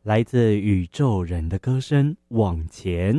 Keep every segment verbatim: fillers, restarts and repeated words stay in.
来自宇宙人的歌声《往前》。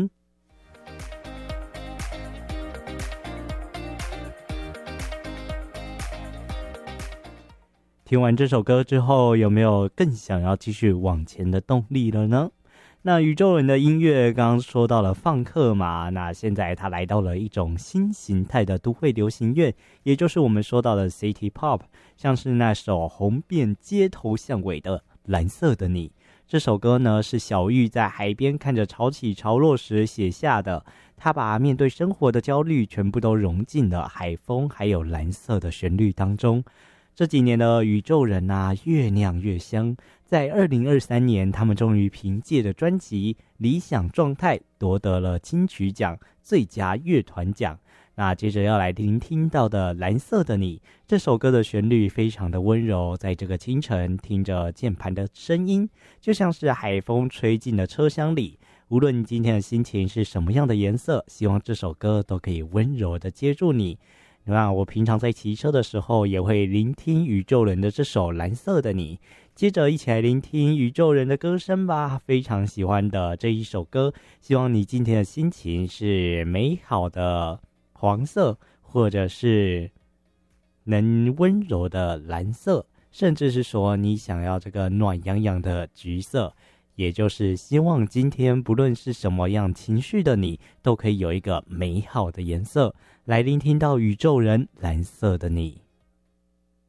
听完这首歌之后，有没有更想要继续往前的动力了呢？那宇宙人的音乐刚刚说到了放克嘛，那现在它来到了一种新形态的都会流行乐，也就是我们说到的 City Pop， 像是那首红遍街头巷尾的《蓝色的你》。这首歌呢是小玉在海边看着潮起潮落时写下的，他把面对生活的焦虑全部都融进了海风还有蓝色的旋律当中。这几年的宇宙人啊，越酿越香。在二零二三年，他们终于凭借着专辑《理想状态》夺得了金曲奖最佳乐团奖。那接着要来聆听到的《蓝色的你》这首歌的旋律非常的温柔，在这个清晨听着键盘的声音，就像是海风吹进了车厢里。无论你今天的心情是什么样的颜色，希望这首歌都可以温柔的接住你。那我平常在骑车的时候也会聆听宇宙人的这首《蓝色的你》，接着一起来聆听宇宙人的歌声吧，非常喜欢的这一首歌，希望你今天的心情是美好的黄色，或者是能温柔的蓝色，甚至是说你想要这个暖洋洋的橘色，也就是希望今天不论是什么样情绪的你，都可以有一个美好的颜色。来聆听到宇宙人蓝色的你。